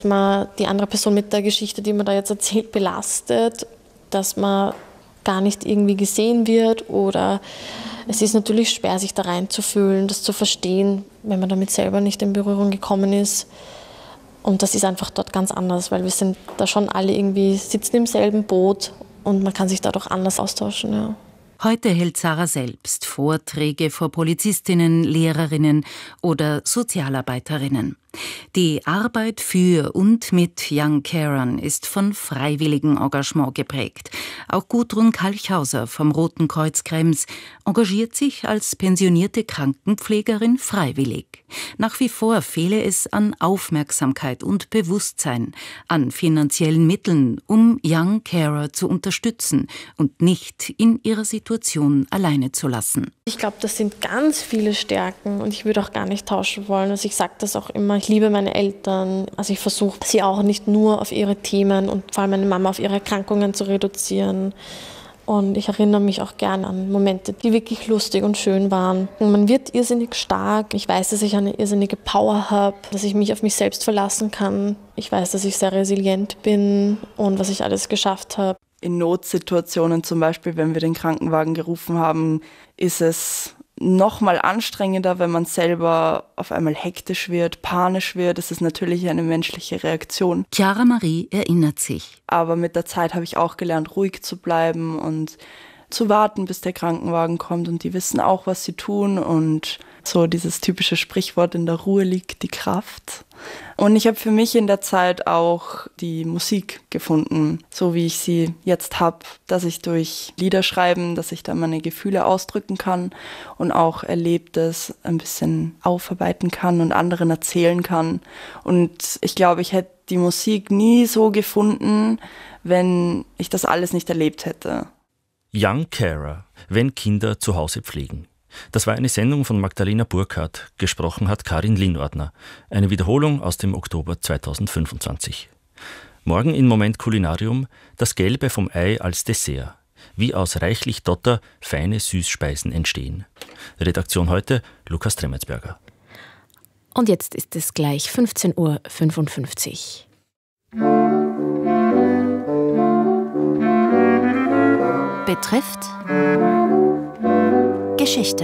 man die andere Person mit der Geschichte, die man da jetzt erzählt, belastet, dass man gar nicht irgendwie gesehen wird, oder es ist natürlich schwer, sich da reinzufühlen, das zu verstehen, wenn man damit selber nicht in Berührung gekommen ist. Und das ist einfach dort ganz anders, weil wir sind da schon alle irgendwie, sitzen im selben Boot und man kann sich dadurch anders austauschen. Ja. Heute hält Sarah selbst Vorträge vor Polizistinnen, Lehrerinnen oder Sozialarbeiterinnen. Die Arbeit für und mit Young Carern ist von freiwilligem Engagement geprägt. Auch Gudrun Kalchhauser vom Roten Kreuz Krems engagiert sich als pensionierte Krankenpflegerin freiwillig. Nach wie vor fehle es an Aufmerksamkeit und Bewusstsein, an finanziellen Mitteln, um Young Carer zu unterstützen und nicht in ihrer Situation alleine zu lassen. Ich glaube, das sind ganz viele Stärken und ich würde auch gar nicht tauschen wollen. Also ich sage das auch immer, ich liebe meine Eltern. Also ich versuche sie auch nicht nur auf ihre Themen und vor allem meine Mama auf ihre Erkrankungen zu reduzieren. Und ich erinnere mich auch gerne an Momente, die wirklich lustig und schön waren. Und man wird irrsinnig stark. Ich weiß, dass ich eine irrsinnige Power habe, dass ich mich auf mich selbst verlassen kann. Ich weiß, dass ich sehr resilient bin und was ich alles geschafft habe. In Notsituationen zum Beispiel, wenn wir den Krankenwagen gerufen haben, ist es noch mal anstrengender, wenn man selber auf einmal hektisch wird, panisch wird. Das ist natürlich eine menschliche Reaktion. Chiara Marie erinnert sich. Aber mit der Zeit habe ich auch gelernt, ruhig zu bleiben und zu warten, bis der Krankenwagen kommt. Und die wissen auch, was sie tun. Und so dieses typische Sprichwort, in der Ruhe liegt die Kraft. Und ich habe für mich in der Zeit auch die Musik gefunden, so wie ich sie jetzt habe, dass ich durch Lieder schreiben, dass ich da meine Gefühle ausdrücken kann und auch Erlebtes ein bisschen aufarbeiten kann und anderen erzählen kann. Und ich glaube, ich hätte die Musik nie so gefunden, wenn ich das alles nicht erlebt hätte. Young Carer, wenn Kinder zu Hause pflegen. Das war eine Sendung von Magdalena Burkhardt, gesprochen hat Karin Lienordner. Eine Wiederholung aus dem Oktober 2025. Morgen in Moment Kulinarium das Gelbe vom Ei als Dessert. Wie aus reichlich Dotter feine Süßspeisen entstehen. Redaktion heute Lukas Tremmetsberger. Und jetzt ist es gleich 15:55 Uhr. Betrifft Geschichte.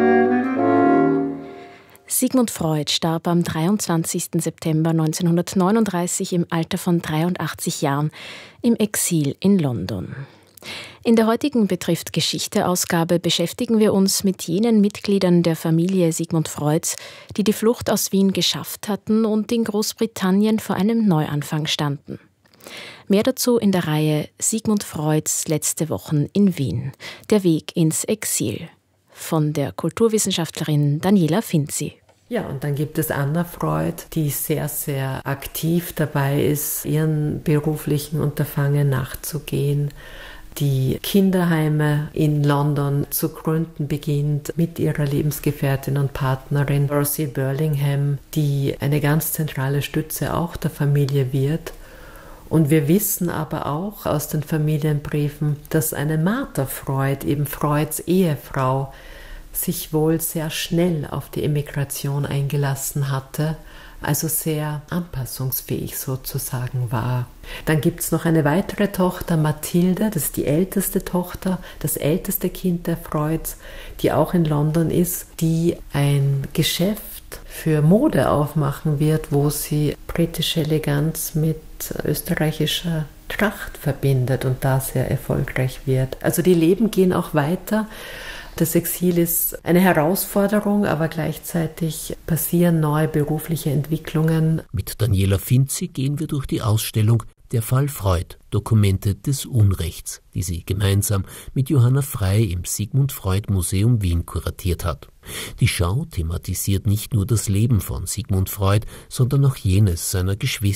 Sigmund Freud starb am 23. September 1939 im Alter von 83 Jahren im Exil in London. In der heutigen Betrifft Geschichte-Ausgabe beschäftigen wir uns mit jenen Mitgliedern der Familie Sigmund Freuds, die die Flucht aus Wien geschafft hatten und in Großbritannien vor einem Neuanfang standen. Mehr dazu in der Reihe Sigmund Freuds letzte Wochen in Wien. Der Weg ins Exil. Von der Kulturwissenschaftlerin Daniela Finzi. Ja, und dann gibt es Anna Freud, die sehr, sehr aktiv dabei ist, ihren beruflichen Unterfangen nachzugehen, die Kinderheime in London zu gründen beginnt mit ihrer Lebensgefährtin und Partnerin Rosie Burlingham, die eine ganz zentrale Stütze auch der Familie wird. Und wir wissen aber auch aus den Familienbriefen, dass eine Martha Freud, eben Freuds Ehefrau, sich wohl sehr schnell auf die Emigration eingelassen hatte, also sehr anpassungsfähig sozusagen war. Dann gibt es noch eine weitere Tochter, Mathilde, das ist die älteste Tochter, das älteste Kind der Freuds, die auch in London ist, die ein Geschäft für Mode aufmachen wird, wo sie britische Eleganz mit österreichischer Tracht verbindet und da sehr erfolgreich wird. Also die Leben gehen auch weiter. Das Exil ist eine Herausforderung, aber gleichzeitig passieren neue berufliche Entwicklungen. Mit Daniela Finzi gehen wir durch die Ausstellung Der Fall Freud, Dokumente des Unrechts, die sie gemeinsam mit Johanna Frey im Sigmund Freud Museum Wien kuratiert hat. Die Schau thematisiert nicht nur das Leben von Sigmund Freud, sondern auch jenes seiner Geschwister.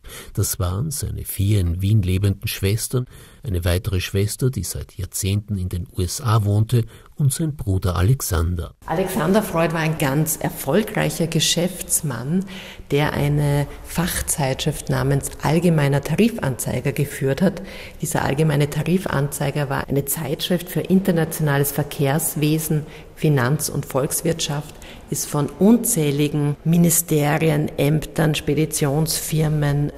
Das waren seine 4 in Wien lebenden Schwestern, eine weitere Schwester, die seit Jahrzehnten in den USA wohnte, und sein Bruder Alexander. Alexander Freud war ein ganz erfolgreicher Geschäftsmann, der eine Fachzeitschrift namens Allgemeiner Tarifanzeiger geführt hat. Dieser Allgemeine Tarifanzeiger war eine Zeitschrift für internationales Verkehrswesen, Finanz- und Volkswirtschaft, ist von unzähligen Ministerien, Ämtern, Speditionsfirmen,